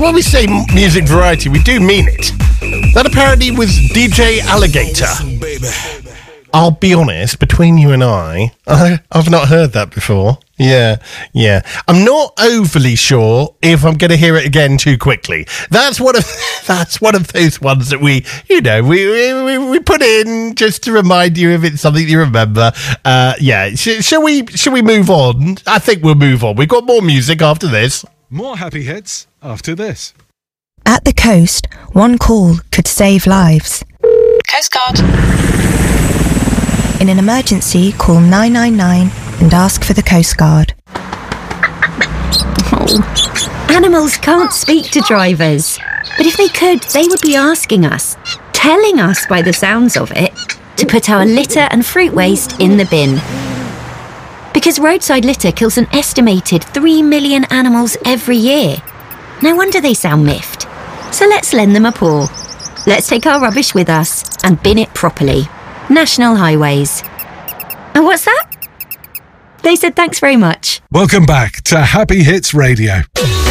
when we say music variety, we do mean it. That apparently was DJ Alligator. I'll be honest, between you and I've not heard that before. Yeah. I'm not overly sure if I'm going to hear it again too quickly. That's one of those ones that we put in just to remind you if it's something you remember. Shall we move on? I think we'll move on. We've got more music after this. More happy hits after this. At the coast, one call could save lives. Coast Guard. In an emergency, call 999 and ask for the Coast Guard. Oh. Animals can't speak to drivers. But if they could, they would be asking us, telling us by the sounds of it, to put our litter and fruit waste in the bin. Because roadside litter kills an estimated 3 million animals every year. No wonder they sound miffed. So let's lend them a paw. Let's take our rubbish with us and bin it properly. National Highways. And what's that? They said thanks very much. Welcome back to Happy Hits Radio.